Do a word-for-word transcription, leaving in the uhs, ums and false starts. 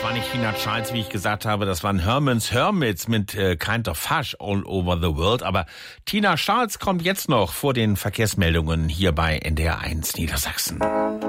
war nicht Tina Charles, wie ich gesagt habe, das waren Herman's Hermits mit äh, Kind of Hush All Over the World. Aber Tina Charles kommt jetzt noch vor den Verkehrsmeldungen hier bei N D R eins Niedersachsen.